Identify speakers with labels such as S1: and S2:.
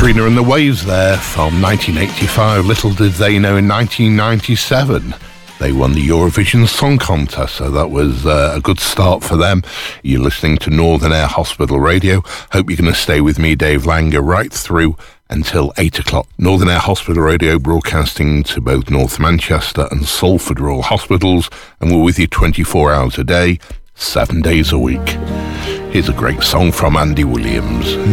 S1: Katrina and the Waves there from 1985. Little did they know in 1997 they won the Eurovision Song Contest, so that was a good start for them. You're listening to Northern Air Hospital Radio. Hope you're going to stay with me, Dave Langer, right through until 8 o'clock. Northern Air Hospital Radio broadcasting to both North Manchester and Salford Royal Hospitals, and we're with you 24 hours a day, 7 days a week. Here's a great song from Andy Williams.